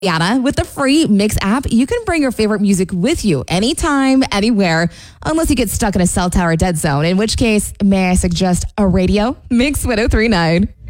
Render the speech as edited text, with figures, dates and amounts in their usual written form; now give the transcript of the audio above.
Yana, with the free Mix app, you can bring your favorite music with you anytime, anywhere, unless you get stuck in a cell tower dead zone, in which case, may I suggest a radio? Mix 1039.